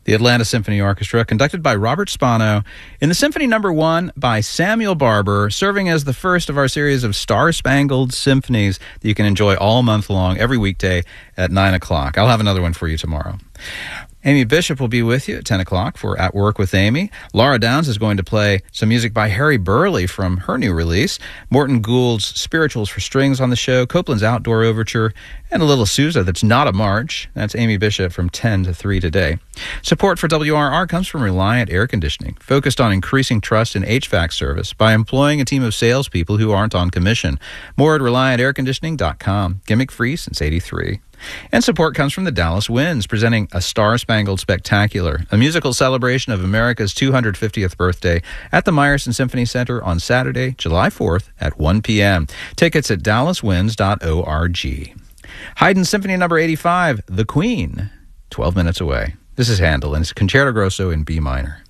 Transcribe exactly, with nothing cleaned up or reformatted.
The Atlanta Symphony Orchestra, conducted by Robert Spano, in the Symphony Number One by Samuel Barber, serving as the first of our series of Star-Spangled Symphonies that you can enjoy all month long, every weekday at nine o'clock. I'll have another one for you tomorrow. Amy Bishop will be with you at ten o'clock for At Work with Amy. Laura Downs is going to play some music by Harry Burley from her new release. Morton Gould's Spirituals for Strings on the show, Copland's Outdoor Overture, and a little Sousa that's not a march. That's Amy Bishop from ten to three today. Support for W R R comes from Reliant Air Conditioning, focused on increasing trust in H V A C service by employing a team of salespeople who aren't on commission. More at reliant air conditioning dot com. Gimmick-free since eighty-three. And support comes from the Dallas Winds, presenting A Star-Spangled Spectacular, a musical celebration of America's two hundred fiftieth birthday at the Meyerson Symphony Center on Saturday, July fourth at one p.m. Tickets at dallas winds dot org. Haydn Symphony Number eighty-five, The Queen, twelve minutes away. This is Handel, and it's Concerto Grosso in B minor.